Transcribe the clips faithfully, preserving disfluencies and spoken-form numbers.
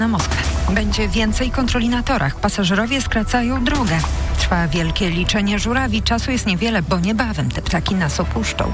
na Moskwę. Będzie więcej kontroli na torach. Pasażerowie skracają drogę. Trwa wielkie liczenie żurawi. Czasu jest niewiele, bo niebawem te ptaki nas opuszczą.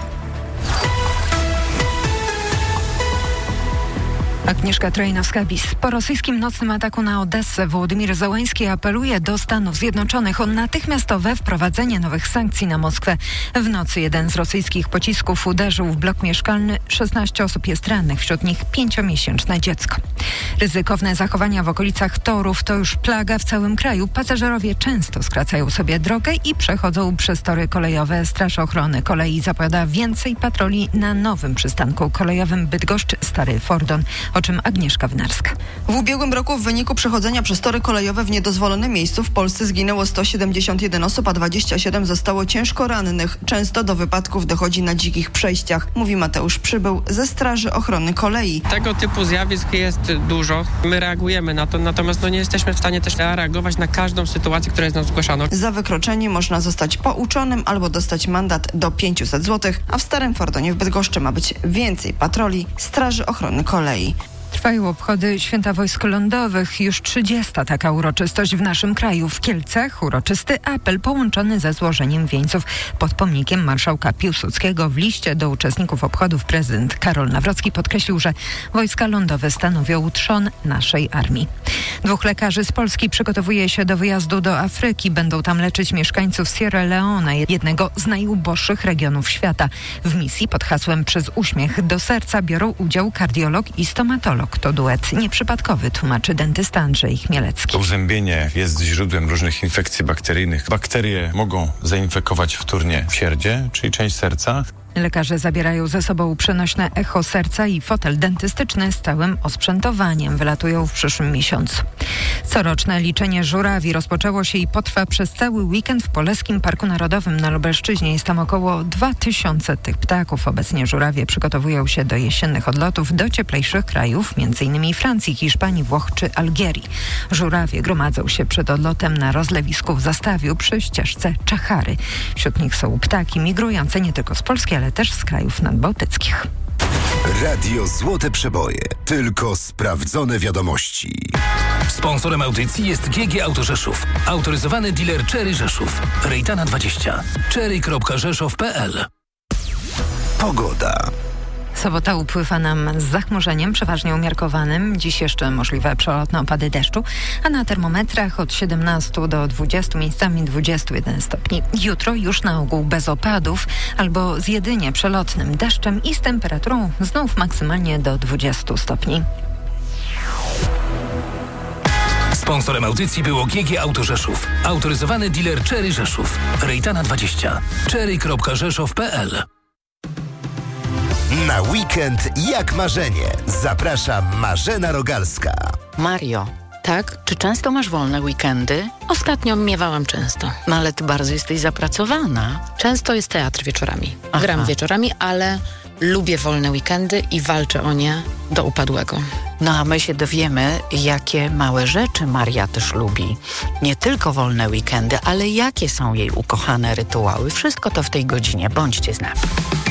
Agnieszka Trojnowska-Bis. Po rosyjskim nocnym ataku na Odessę Wołodymyr Zełański apeluje do Stanów Zjednoczonych o natychmiastowe wprowadzenie nowych sankcji na Moskwę. W nocy jeden z rosyjskich pocisków uderzył w blok mieszkalny. szesnaście osób jest rannych, wśród nich pięciomiesięczne dziecko. Ryzykowne zachowania w okolicach torów to już plaga w całym kraju. Pasażerowie często skracają sobie drogę i przechodzą przez tory kolejowe. Straż Ochrony Kolei zapowiada więcej patroli na nowym przystanku kolejowym Bydgoszcz-Stary Fordon. O czym Agnieszka Wynarska. W ubiegłym roku w wyniku przechodzenia przez tory kolejowe w niedozwolonym miejscu w Polsce zginęło sto siedemdziesiąt jeden osób, a dwadzieścia siedem zostało ciężko rannych. Często do wypadków dochodzi na dzikich przejściach, mówi Mateusz Przybył ze Straży Ochrony Kolei. Tego typu zjawisk jest dużo. My reagujemy na to, natomiast no nie jesteśmy w stanie też reagować na każdą sytuację, która jest nam zgłaszana. Za wykroczenie można zostać pouczonym albo dostać mandat do pięćset złotych, a w Starym Fordonie w Bydgoszczy ma być więcej patroli Straży Ochrony Kolei. Trwają obchody Święta Wojsk Lądowych. Już trzydziesta taka uroczystość w naszym kraju. W Kielcach uroczysty apel połączony ze złożeniem wieńców pod pomnikiem marszałka Piłsudskiego. W liście do uczestników obchodów prezydent Karol Nawrocki podkreślił, że wojska lądowe stanowią trzon naszej armii. Dwóch lekarzy z Polski przygotowuje się do wyjazdu do Afryki. Będą tam leczyć mieszkańców Sierra Leone, jednego z najuboższych regionów świata. W misji pod hasłem Przez uśmiech do serca biorą udział kardiolog i stomatolog. To duet nieprzypadkowy, tłumaczy dentysta Andrzej Chmielecki. To uzębienie jest źródłem różnych infekcji bakteryjnych. Bakterie mogą zainfekować wtórnie wsierdzie, czyli część serca. Lekarze zabierają ze sobą przenośne echo serca i fotel dentystyczny z całym osprzętowaniem. Wylatują w przyszłym miesiącu. Coroczne liczenie żurawi rozpoczęło się i potrwa przez cały weekend w Polskim Parku Narodowym na Lubelszczyźnie. Jest tam około dwa tysiące tych ptaków. Obecnie żurawie przygotowują się do jesiennych odlotów do cieplejszych krajów, m.in. Francji, Hiszpanii, Włoch czy Algierii. Żurawie gromadzą się przed odlotem na rozlewisku w Zastawiu przy ścieżce Czachary. Wśród nich są ptaki migrujące nie tylko z Polski, ale też z krajów nadbałtyckich. Radio Złote Przeboje. Tylko sprawdzone wiadomości. Sponsorem audycji jest G G Auto Rzeszów. Autoryzowany dealer Chery Rzeszów. Rejtana dwadzieścia. chery kropka rzeszów kropka p l. Pogoda. Sobota upływa nam z zachmurzeniem, przeważnie umiarkowanym. Dziś jeszcze możliwe przelotne opady deszczu, a na termometrach od siedemnastu do dwudziestu, miejscami dwudziestu jeden stopni. Jutro już na ogół bez opadów albo z jedynie przelotnym deszczem i z temperaturą znów maksymalnie do dwudziestu stopni. Sponsorem audycji było G G Auto Rzeszów. Autoryzowany dealer Chery Rzeszów. Rejtana dwadzieścia. chery kropka rzeszów kropka p l. Na weekend jak marzenie. Zaprasza Marzena Rogalska. Mario, tak? Czy często masz wolne weekendy? Ostatnio miewałam często. No ale ty bardzo jesteś zapracowana. Często jest teatr wieczorami. Aha. Gram wieczorami, ale lubię wolne weekendy i walczę o nie do upadłego. No a my się dowiemy, jakie małe rzeczy Maria też lubi. Nie tylko wolne weekendy, ale jakie są jej ukochane rytuały. Wszystko to w tej godzinie. Bądźcie z nami.